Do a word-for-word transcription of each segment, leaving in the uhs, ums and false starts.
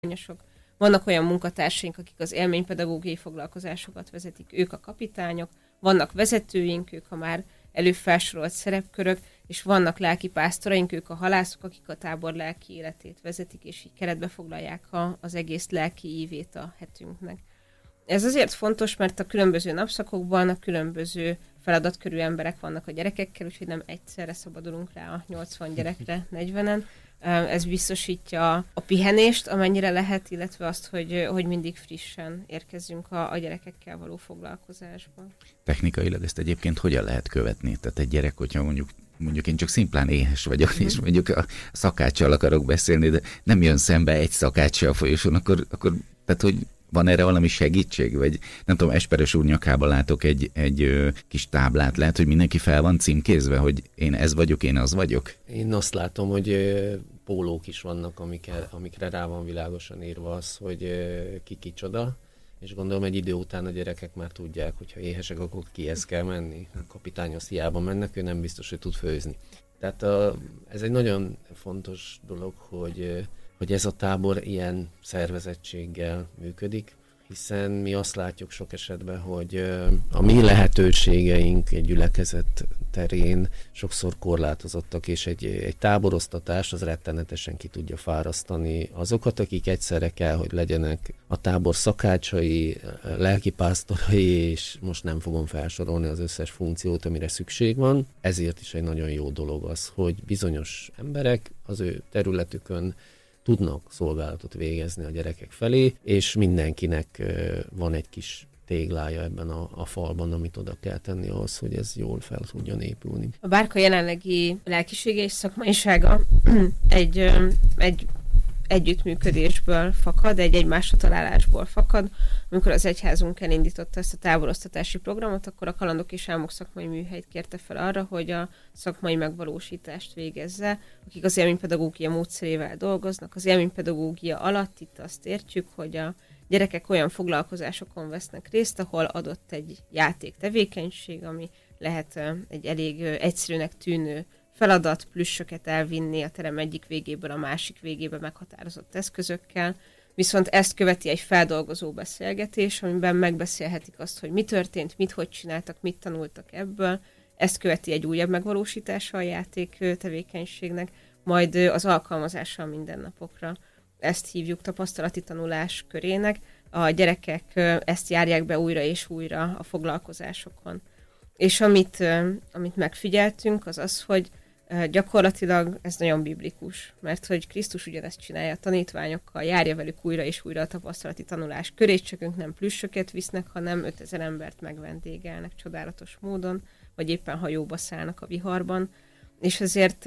Vannak olyan munkatársaink, akik az élménypedagógiai foglalkozásokat vezetik, ők a kapitányok, vannak vezetőink, ők a már előfelsorolt szerepkörök, és vannak lelkipásztoraink, ők a halászok, akik a tábor lelki életét vezetik, és így keretbe foglalják a, az egész lelki ívét a hetünknek. Ez azért fontos, mert a különböző napszakokban a különböző feladatkörű emberek vannak a gyerekekkel, úgyhogy nem egyszerre szabadulunk rá a nyolcvan gyerekre, negyvenen. Ez biztosítja a pihenést, amennyire lehet, illetve azt, hogy, hogy mindig frissen érkezzünk a, a gyerekekkel való foglalkozásba. Technikailag ezt egyébként hogyan lehet követni? Tehát egy gyerek, hogyha mondjuk, mondjuk én csak szimplán éhes vagyok, mm. és mondjuk a szakáccsal akarok beszélni, de nem jön szembe egy szakáccsal a folyosón, akkor, akkor tehát, hogy van erre valami segítség? Vagy nem tudom, Esperes úr nyakában látok egy, egy ö, kis táblát, lehet, hogy mindenki fel van címkézve, hogy én ez vagyok, én az vagyok? Én azt látom, hogy ö, pólók is vannak, amikre, amikre rá van világosan írva az, hogy ö, ki kicsoda, és gondolom egy idő után a gyerekek már tudják, hogyha éhesek, akkor kihez kell menni. A kapitány az hiába mennek, ő nem biztos, hogy tud főzni. Tehát a, ez egy nagyon fontos dolog, hogy hogy ez a tábor ilyen szervezettséggel működik, hiszen mi azt látjuk sok esetben, hogy a mi lehetőségeink egy gyülekezet terén sokszor korlátozottak, és egy, egy táboroztatás az rettenetesen ki tudja fárasztani azokat, akik egyszerre kell, hogy legyenek a tábor szakácsai, lelkipásztorai, és most nem fogom felsorolni az összes funkciót, amire szükség van. Ezért is egy nagyon jó dolog az, hogy bizonyos emberek az ő területükön tudnak szolgálatot végezni a gyerekek felé, és mindenkinek van egy kis téglája ebben a, a falban, amit oda kell tenni ahhoz, hogy ez jól fel tudjon épülni. A Bárka jelenlegi lelkisége és szakmaisága egy, egy együttműködésből fakad, egy egymásra találásból fakad. Amikor az egyházunk elindította ezt a táboroztatási programot, akkor a Kalandok és Álmok szakmai műhelyt kérte fel arra, hogy a szakmai megvalósítást végezze, akik az élménypedagógia módszerével dolgoznak. Az élménypedagógia alatt itt azt értjük, hogy a gyerekek olyan foglalkozásokon vesznek részt, ahol adott egy játék tevékenység, ami lehet egy elég egyszerűnek tűnő feladat, plüssöket elvinni a terem egyik végéből a másik végébe meghatározott eszközökkel, viszont ezt követi egy feldolgozó beszélgetés, amiben megbeszélhetik azt, hogy mi történt, mit hogy csináltak, mit tanultak ebből, ezt követi egy újabb megvalósítása a játék tevékenységnek, majd az alkalmazása a mindennapokra. Ezt hívjuk tapasztalati tanulás körének. A gyerekek ezt járják be újra és újra a foglalkozásokon. És amit, amit megfigyeltünk, az az, hogy gyakorlatilag ez nagyon biblikus, mert hogy Krisztus ugyanezt csinálja a tanítványokkal, járja velük újra és újra a tapasztalati tanulás körét, csak ők nem plüssöket visznek, hanem ötezer embert megvendégelnek csodálatos módon, vagy éppen hajóba szállnak a viharban. És ezért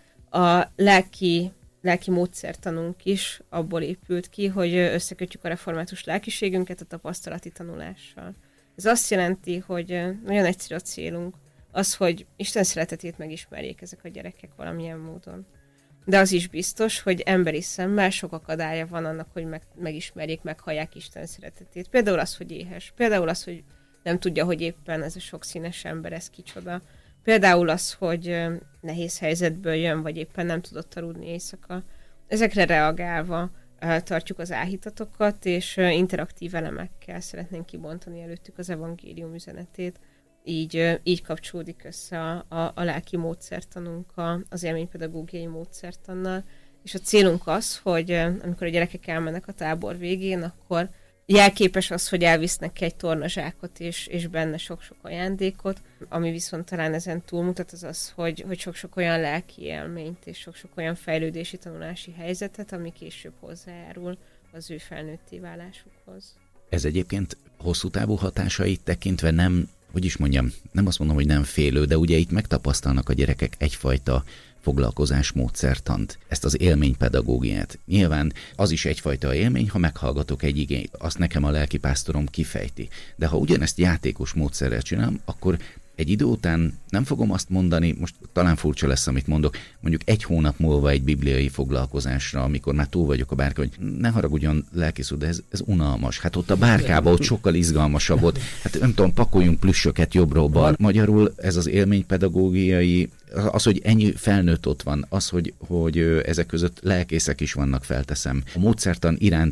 a lelki, lelki módszertanunk is abból épült ki, hogy összekötjük a református lelkiségünket a tapasztalati tanulással. Ez azt jelenti, hogy nagyon egyszerű a célunk, az, hogy Isten szeretetét megismerjék ezek a gyerekek valamilyen módon. De az is biztos, hogy emberi szemmel sok akadálya van annak, hogy meg, megismerjék, meghallják Isten szeretetét. Például az, hogy éhes. Például az, hogy nem tudja, hogy éppen ez a sokszínes ember, ez kicsoda. Például az, hogy nehéz helyzetből jön, vagy éppen nem tudott aludni éjszaka. Ezekre reagálva tartjuk az áhítatokat, és interaktív elemekkel szeretnénk kibontani előttük az evangélium üzenetét. Így, így kapcsolódik össze a, a, a lelki módszertanunk a, az élménypedagógiai módszertannal, és a célunk az, hogy amikor a gyerekek elmennek a tábor végén, akkor jelképes az, hogy elvisznek egy tornazsákot, és, és benne sok-sok ajándékot, ami viszont talán ezen túlmutat, az az, hogy, hogy sok-sok olyan lelki élményt, és sok-sok olyan fejlődési tanulási helyzetet, ami később hozzájárul az ő felnőtté válásukhoz. Ez egyébként hosszú távú hatásait tekintve nem, hogy is mondjam, nem azt mondom, hogy nem félő, de ugye itt megtapasztalnak a gyerekek egyfajta foglalkozásmódszertant, ezt az élménypedagógiát. Nyilván az is egyfajta élmény, ha meghallgatok egy igényt, azt nekem a lelkipásztorom kifejti. De ha ugyanezt játékos módszerrel csinálom, akkor egy idő után nem fogom azt mondani, most talán furcsa lesz, amit mondok, mondjuk egy hónap múlva egy bibliai foglalkozásra, amikor már túl vagyok a bárka, hogy ne haragudjon lelkész úr, de ez, ez unalmas. Hát ott a bárkában ott sokkal izgalmasabb volt. Hát nem tudom, pakoljunk plüssöket jobbról bal. Magyarul ez az élménypedagógiai, az, hogy ennyi felnőtt ott van, az, hogy, hogy ezek között lelkészek is vannak, felteszem. A módszertan iránt